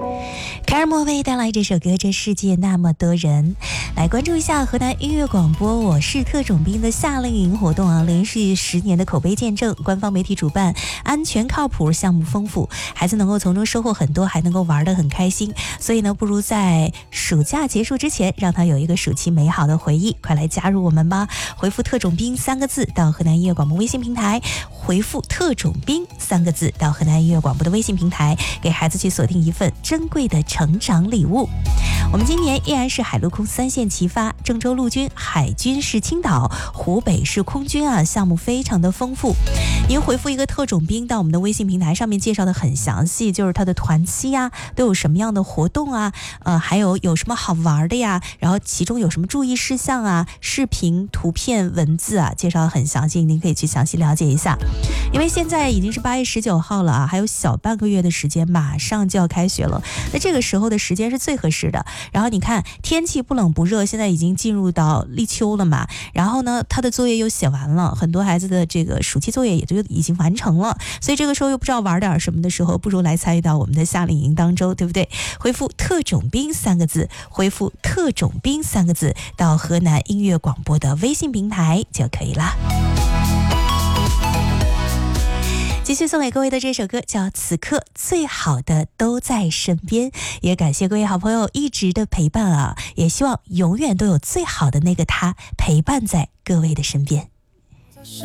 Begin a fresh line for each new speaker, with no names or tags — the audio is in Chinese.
凯尔莫为带来这首歌《这世界那么多人》。来关注一下河南音乐广播我是特种兵的夏令营活动啊，连续10年的口碑见证，官方媒体主办，安全靠谱，项目丰富，孩子能够从中收获很多，还能够玩得很开心。所以呢，不如在暑假结束之前，让他有一个暑期美好的回忆。快来加入我们吧！回复特种兵3个字到河南音乐广播微信平台，回复特种兵3个字到河南音乐广播的微信平台，给孩子去锁定一份珍贵的成长礼物。我们今年依然是海陆空3线齐发，郑州陆军、海军是青岛，湖北是空军啊，项目非常的丰富。您回复一个特种兵到我们的微信平台上面，介绍的很详细，就是它的团期啊都有什么样的活动啊，还有什么好玩的呀，然后其中有什么注意事项啊，视频、图片、文字啊，介绍的很详细，您可以去详细了解一下。因为现在已经是8月19号了啊，还有小半个月的时间，马上就要开学了。那这个时候的时间是最合适的。然后你看天气不冷不热，现在已经进入到立秋了嘛，然后呢他的作业又写完了，很多孩子的这个暑期作业也就已经完成了，所以这个时候又不知道玩点什么的时候，不如来参与到我们的夏令营当中，对不对？回复特种兵3个字，回复特种兵3个字到河南音乐广播的微信平台就可以了。继续送给各位的这首歌叫《此刻最好的都在身边》，也感谢各位好朋友一直的陪伴啊，也希望永远都有最好的那个他陪伴在各位的身边。